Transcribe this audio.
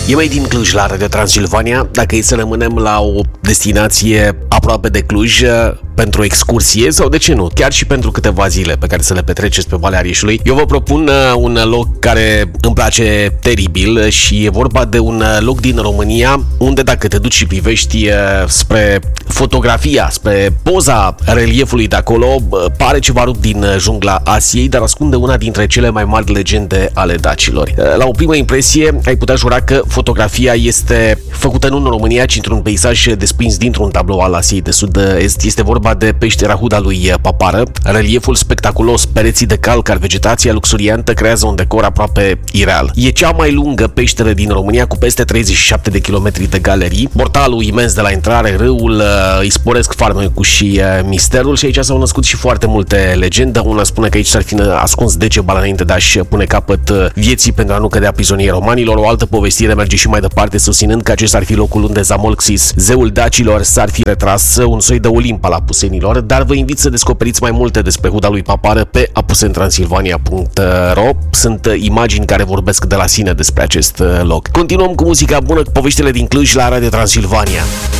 E mai din Cluj la Radio Transilvania. Dacă e să rămânem la o destinație aproape de Cluj pentru o excursie sau, de ce nu, chiar și pentru câteva zile pe care să le petreceți pe Valea Rișului, eu vă propun un loc care îmi place teribil și e vorba de un loc din România unde, dacă te duci și privești spre fotografia, spre poza reliefului de acolo, pare ceva rupt din jungla Asiei, dar ascunde una dintre cele mai mari legende ale dacilor. La o primă impresie, ai putea jura că fotografia este făcută nu în România, ci într-un peisaj desprins dintr-un tablou al Asiei de Sud-Est. Este vorba de peștera Huda lui Papară. Relieful spectaculos, pereții de calcar, vegetația luxuriantă creează un decor aproape ireal. E cea mai lungă peșteră din România, cu peste 37 de kilometri de galerii. Portalul imens de la intrare, râul, îi sporesc farmecul și misterul, și aici s-au născut și foarte multe legende. Una spune că aici s-ar fi ascuns Decebal înainte de a-și pune capăt vieții pentru a nu cădea prizonierii romanilor. O altă povestire merge și mai departe, susținând că acesta ar fi locul unde Zamolxis, zeul dacilor, s-ar fi retras, un soi de Olimp al apusenilor, dar vă invit să descoperiți mai multe despre Huda lui Papară pe apusentransilvania.ro. Sunt imagini care vorbesc de la sine despre acest loc. Continuăm cu muzica bună, cu poveștile din Cluj la Radio Transilvania.